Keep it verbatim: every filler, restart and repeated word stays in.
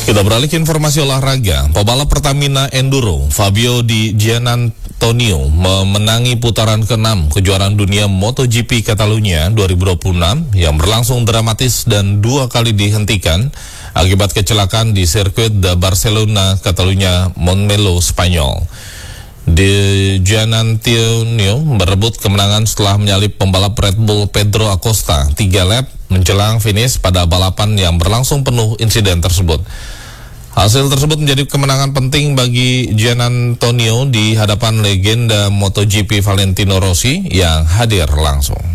Kita beralih ke informasi olahraga. Pebalap Pertamina Enduro Fabio Di Giannantonio memenangi putaran keenam kejuaraan dunia MotoGP Catalunya dua ribu dua puluh enam yang berlangsung dramatis dan dua kali dihentikan akibat kecelakaan di sirkuit de Barcelona, Catalunya, Montmeló, Spanyol. Di Giannantonio merebut kemenangan setelah menyalip pembalap Red Bull Pedro Acosta tiga lap menjelang finish pada balapan yang berlangsung penuh insiden tersebut. Hasil tersebut menjadi kemenangan penting bagi Giannantonio di hadapan legenda MotoGP Valentino Rossi yang hadir langsung.